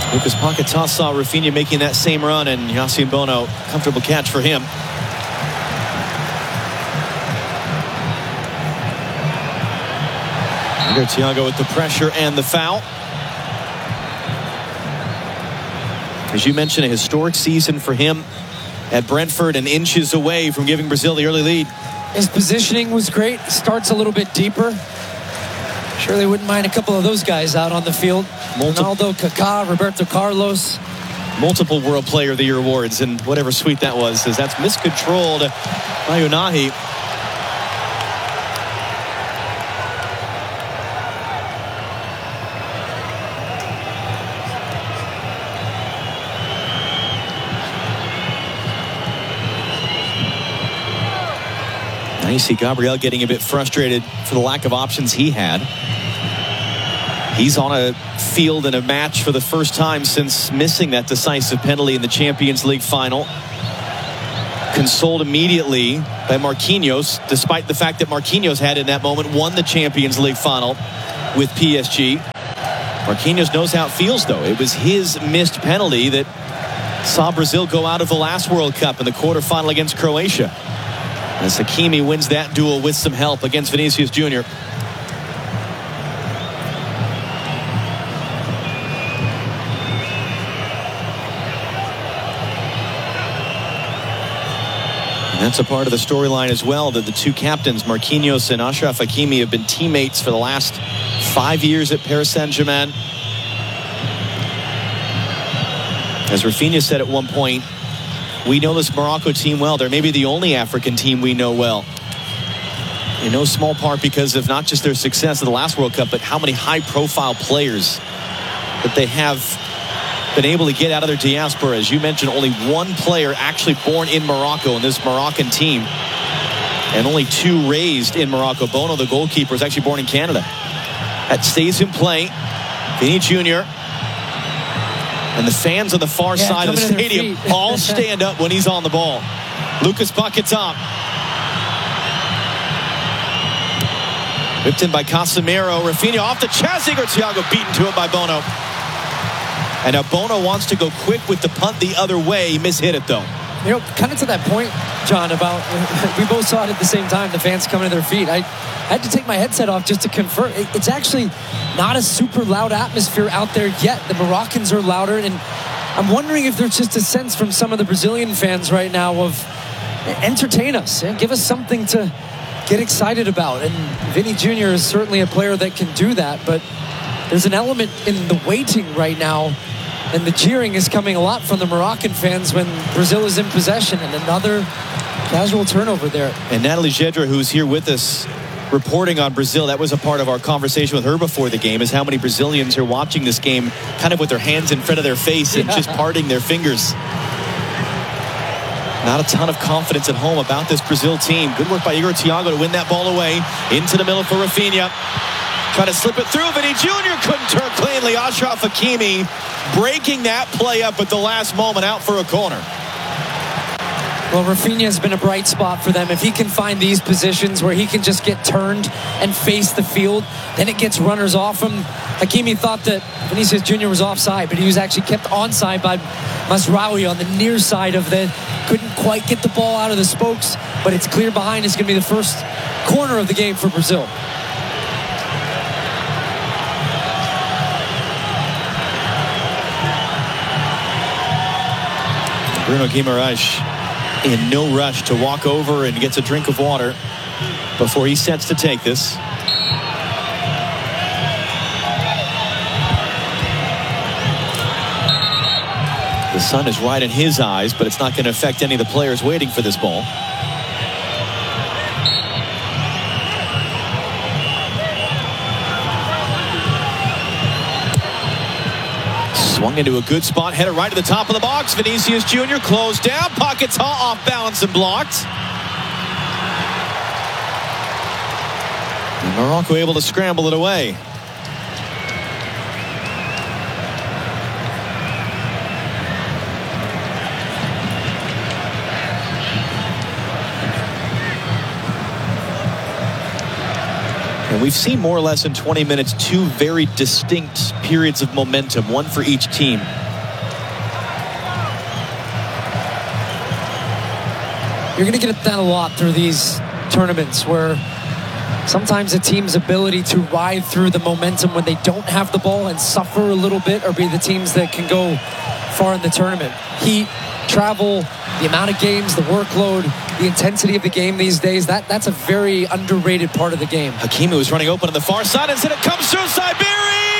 Lucas Paquetá saw Rafinha making that same run, and Yassine Bono, comfortable catch for him. Igor Thiago with the pressure and the foul. As you mentioned, a historic season for him at Brentford and inches away from giving Brazil the early lead. His positioning was great. Starts a little bit deeper. Sure, they wouldn't mind a couple of those guys out on the field. Ronaldo, Kaká, Roberto Carlos. Multiple World Player of the Year awards, and whatever suite that was, as that's miscontrolled by Unahi. You see Gabriel getting a bit frustrated for the lack of options he had. He's on a field in a match for the first time since missing that decisive penalty in the Champions League final. Consoled immediately by Marquinhos, despite the fact that Marquinhos had in that moment won the Champions League final with PSG. Marquinhos knows how it feels, though. It was his missed penalty that saw Brazil go out of the last World Cup in the quarterfinal against Croatia. As Hakimi wins that duel with some help against Vinicius Jr. And that's a part of the storyline as well, that the two captains, Marquinhos and Achraf Hakimi, have been teammates for the last 5 years at Paris Saint-Germain. As Rafinha said at one point, we know this Morocco team well. They're maybe the only African team we know well. In no small part because of not just their success at the last World Cup, but how many high-profile players that they have been able to get out of their diaspora. As you mentioned, only one player actually born in Morocco in this Moroccan team, and only two raised in Morocco. Bono, the goalkeeper, is actually born in Canada. That stays in play. Vini Jr. and the fans on the far side of the stadium all stand up when he's on the ball. Lucas Paquetá. Whipped in by Casemiro. Rafinha off the chest. Igor Thiago beaten to it by Bono. And now Bono wants to go quick with the punt the other way. He mishit it, though. You know, kind of to that point, John, about we both saw it at the same time, the fans coming to their feet. I had to take my headset off just to confirm. It's actually not a super loud atmosphere out there yet. The Moroccans are louder, and I'm wondering if there's just a sense from some of the Brazilian fans right now of entertain us and give us something to get excited about. And Vini Jr. is certainly a player that can do that, but there's an element in the waiting right now, and the cheering is coming a lot from the Moroccan fans when Brazil is in possession, and another casual turnover there. And Natalie Gedra, who's here with us reporting on Brazil, that was a part of our conversation with her before the game, is how many Brazilians are watching this game kind of with their hands in front of their face and just parting their fingers. Not a ton of confidence at home about this Brazil team. Good work by Igor Thiago to win that ball away. Into the middle for Rafinha. Try to slip it through. Vini Jr. couldn't turn cleanly. Achraf Hakimi breaking that play up at the last moment, out for a corner. Well, Rafinha has been a bright spot for them. If he can find these positions where he can just get turned and face the field, then it gets runners off him. Hakimi thought that Vinicius Jr. was offside, but he was actually kept onside by Mazraoui on the near side of the... Couldn't quite get the ball out of the spokes, but it's clear behind. It's going to be the first corner of the game for Brazil. Bruno Guimaraes in no rush to walk over and gets a drink of water before he sets to take this. The sun is right in his eyes, but it's not going to affect any of the players waiting for this ball. Swung into a good spot, headed right to the top of the box. Vinicius Jr. closed down. Paquetá off balance and blocked. And Morocco able to scramble it away. And we've seen more or less in 20 minutes two very distinct periods of momentum, one for each team. You're going to get that a lot through these tournaments where sometimes a team's ability to ride through the momentum when they don't have the ball and suffer a little bit or be the teams that can go far in the tournament. Heat, travel, the amount of games, the workload, the intensity of the game these days, that's a very underrated part of the game. Hakimi was running open on the far side, and said it comes through Saibiri!